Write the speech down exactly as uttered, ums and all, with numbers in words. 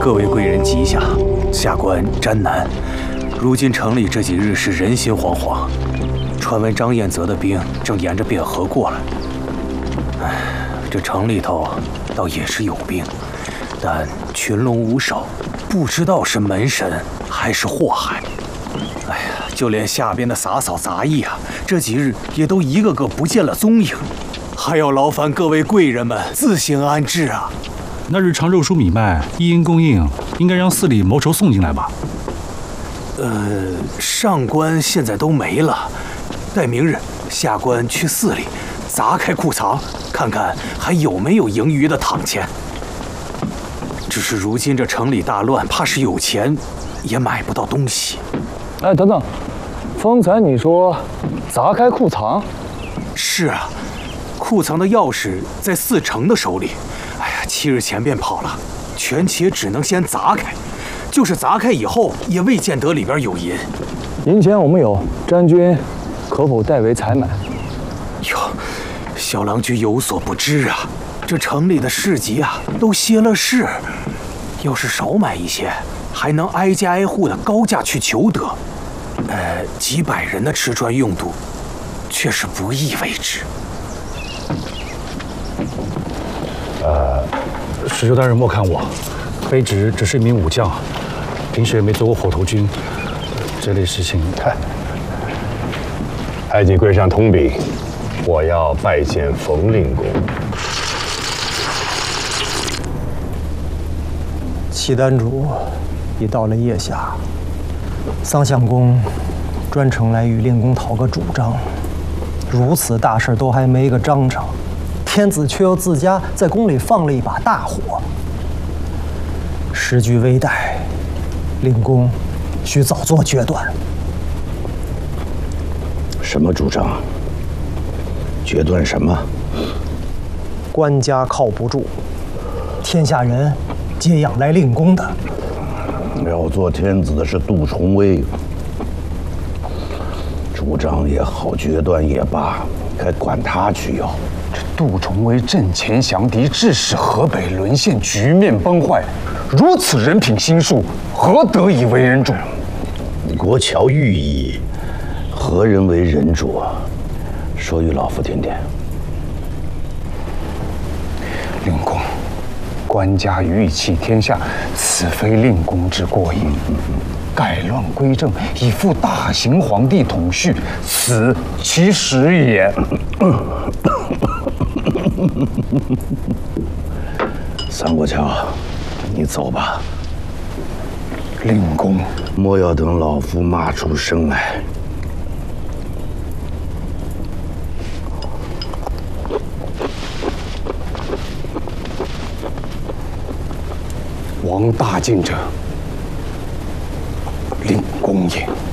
各位贵人吉祥，下官詹南。如今城里这几日是人心惶惶，传闻张彦泽的兵正沿着汴河过来。唉，这城里头倒也是有兵，但群龙无首，不知道是门神还是祸害。哎呀，就连下边的洒扫杂役啊，这几日也都一个个不见了踪影，还要劳烦各位贵人们自行安置啊。 那日常肉蔬米麦一应供应，应该让司里谋筹送进来吧？ 呃，上官现在都没了，待明日下官去寺里砸开库藏，看看还有没有盈余的躺钱。只是如今这城里大乱，怕是有钱也买不到东西。 哎，等等，方才你说砸开库藏？ 是啊，库藏的钥匙在四成的手里。哎呀，七日前便跑了，权且只能先砸开。就是砸开以后，也未见得里边有银。 银钱我们有，詹君可否代为采买？ 哟，小郎君有所不知啊，这城里的市集啊都歇了市，要是少买一些，还能挨家挨户的高价去求得。呃，几百人的吃穿用度，却是不易为之。 呃，使州大人莫看我，卑职只是一名武将，平时也没做过火头军，这类事情，看。 太极柜上通禀，我要拜见冯令公。 契丹主已到了腋下，桑相公专程来与令公讨个主张，如此大事都还没个章程，天子却又自家在宫里放了一把大火，时局危殆，令公需早做决断。 什么主张？决断什么？ 官家靠不住，天下人皆仰赖令公的。 要做天子的是杜重威，主张也好，决断也罢，该管他去要。 这杜重威阵前降敌，致使河北沦陷，局面崩坏。如此人品心术，何得以为人主？ 国乔寓意，何人为人主？说与老夫听听。 令公，官家欲弃天下，此非令公之过也。改乱归正，以复大行皇帝统序，此其实也。 三国桥，你走吧。 令公， 莫要等老夫骂出声来。 王大进者，令公也。